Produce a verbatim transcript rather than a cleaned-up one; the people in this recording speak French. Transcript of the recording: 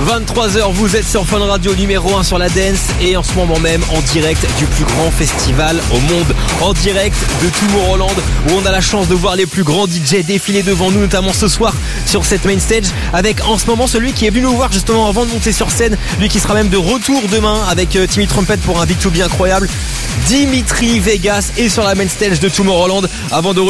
vingt-trois heures, vous êtes sur Fun Radio numéro un sur la dance et en ce moment même en direct du plus grand festival au monde, en direct de Tomorrowland où on a la chance de voir les plus grands D J défiler devant nous, notamment ce soir sur cette main stage avec en ce moment celui qui est venu nous voir justement avant de monter sur scène, lui qui sera même de retour demain avec Timmy Trumpet pour un V deux B incroyable. Dimitri Vegas est sur la main stage de Tomorrowland avant de